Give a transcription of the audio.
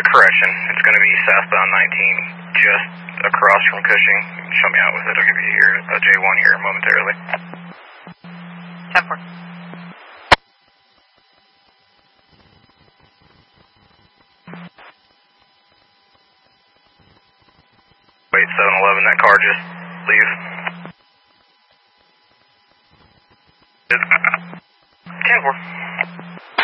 Correction. It's going to be southbound 19, just across from Cushing. Show me out with it. I'll give you here a J1 here momentarily. 10-4. Wait, 711. That car just leave. 10-4.